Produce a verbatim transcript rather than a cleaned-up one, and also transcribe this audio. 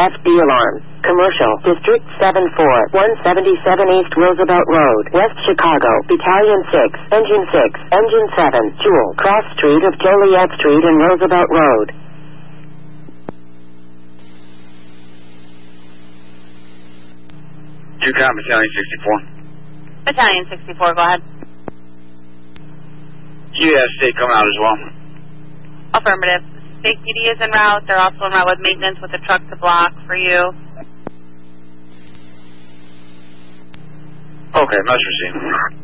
F D alarm. Commercial. District seven four, one seventy-seven East Roosevelt Road, West Chicago. Battalion six, Engine six, Engine seven, Jewel. Cross Street of Joliet Street and Roosevelt Road. Yukon Battalion sixty-four. Battalion sixty-four, go ahead. U S State coming out as well. Affirmative. State P D is en route. They're also en route with maintenance with a truck to block for you. Okay, message received.